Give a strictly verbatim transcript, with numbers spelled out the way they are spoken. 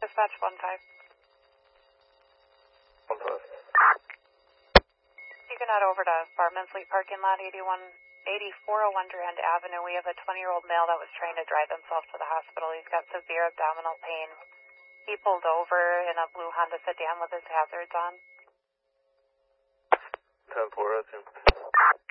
dispatch one five. One five. You can head over to Apartment Fleet parking lot, eighty-one, eighty-four oh one Durand Avenue. We have a twenty-year-old male that was trying to drive himself to the hospital. He's got severe abdominal pain. He pulled over in a blue Honda sedan with his hazards on. ten four, I assume.